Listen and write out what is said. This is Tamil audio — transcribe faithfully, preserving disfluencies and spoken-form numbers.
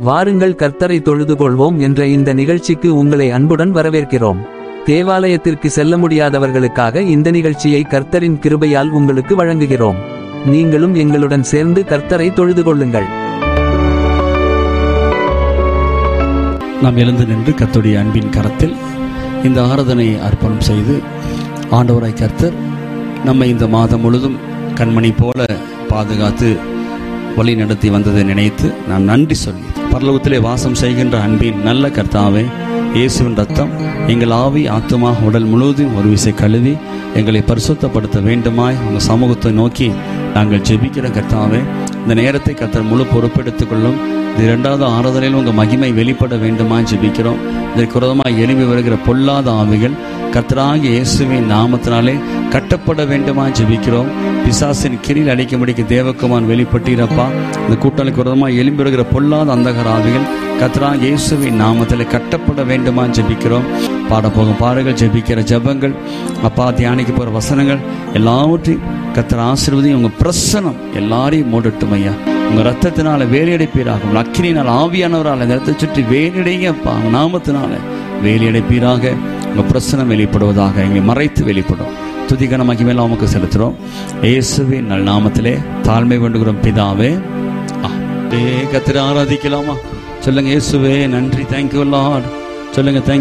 வாருங்கள் கர்த்தரை தொழுது கொள்வோம் என்ற இந்த நிகழ்ச்சிக்கு உங்களை அன்புடன் வரவேற்கிறோம். தேவாலயத்திற்கு செல்ல முடியாதவர்களுக்காக இந்த நிகழ்ச்சியை கர்த்தரின் கிருபையால் உங்களுக்கு வழங்குகிறோம். நீங்களும் எங்களுடன் சேர்ந்து கர்த்தரை தொழுது கொள்ளுங்கள். நாம் எழுந்து நின்று கர்த்தருடைய அன்பின் கரத்தில் இந்த ஆராதனையை அர்ப்பணம் செய்து, ஆண்டவராய் கர்த்தர் நம்மை இந்த மாதம் முழுதும் கண்மணி போல பாதுகாத்து வழி நடத்தி வந்ததை நினைத்து நான் நன்றி சொல்லி, பரலோகத்திலே வாசம் செய்கின்ற அன்பின் நல்ல கர்த்தாவே, இயேசுவின் ரத்தம் எங்கள் ஆவி ஆத்துமா உடல் முழுவதும் ஒரு விசை கழுவி எங்களை பரிசுத்தப்படுத்த வேண்டுமாய் உங்கள் சமூகத்தை நோக்கி நாங்கள் ஜெபிக்கிற கர்த்தாவே, இந்த நேரத்தை கர்த்தர் முழு பொறுப்பெடுத்துக் கொள்ளும். இது இரண்டாவது ஆராதனையில் உங்கள் மகிமை வெளிப்பட வேண்டுமாய் ஜெபிக்கிறோம். இதற்கு விரோதமாக எழும்பி வருகிற பொல்லாத ஆவிகள் கர்த்தராகிய இயேசுவின் நாமத்தினாலே கட்டப்பட வேண்டுமாய் ஜெபிக்கிறோம். பிசாசின் கிரியில் அடிக்கும்படிக்கு தேவக்குமான் வெளிப்பட்டீரப்பா. இந்த கூட்டணிக்கு விரோதமாக எழும்பி வருகிற பொல்லாத அந்தகார ஆவிகள் கர்த்தராகிய இயேசுவின் நாமத்தில் கட்டப்பட வேண்டுமா ஜெபிக்கிறோம். பாடப்போகும் பாடல்கள், ஜெபிக்கிற ஜெபங்கள், அப்பா தியானிக்க போகிற வசனங்கள் எல்லாவற்றையும் கர்த்தர் ஆசீர்வதியும். உங்கள் பிரசனம் எல்லாரையும் மூடட்டும் ஐயா. உங்கள் ரத்தத்தினால வேலையடைப்பீராக, உங்கள் அக்கினியினால் ஆவியானவரால் இந்த ரத்தத்தை சுற்றி வேலையடைங்கப்பா. உங்கள் நாமத்தினால வேலையடைப்பீராக. உங்கள் பிரசனம் வெளிப்படுவதாக, எங்களை மறைத்து வெளிப்படும். துதிகன மகிமையில உமக்கு செலுத்துகிறோம். இயேசுவின் நல் நாமத்திலே தாழ்மை வேண்டுகிறோம் பிதாவே. கர்த்தரை ஆராதிக்கலாமா? சொல்லுங்க, இயேசுவே நன்றி, தேங்க்யூ லார்ட். சொல்லுங்க, தேங்க்யூ.